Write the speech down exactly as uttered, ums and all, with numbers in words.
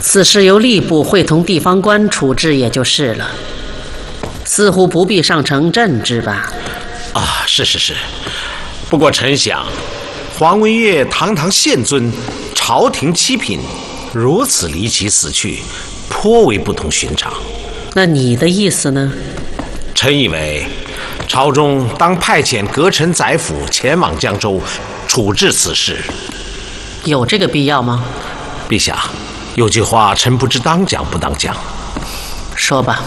此事由吏部会同地方官处置也就是了，似乎不必上呈朕知吧？ 啊，是是是。不过臣想，黄文岳堂堂宪尊，朝廷七品，如此离奇死去，颇为不同寻常。 那你的意思呢？ 臣以为，朝中当派遣阁臣宰辅前往江州，处置此事。 有这个必要吗？ 陛下，有句话臣不知当讲不当讲。 说吧。